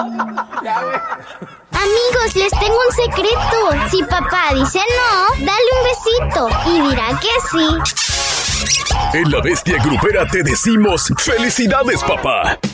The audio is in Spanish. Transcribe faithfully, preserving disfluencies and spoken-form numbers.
Amigos, les tengo un secreto. Si papá dice no, dale un besito y dirá que sí. En La Bestia Grupera te decimos ¡felicidades, papá!